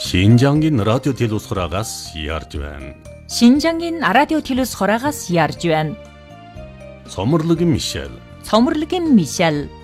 Шинжангийн радио телевизхораагаас ярьж байна. Шинжангийн радио телевизхораагаас ярьж байна. Цоморлогийн Мишель. Цоморлогийн Мишель.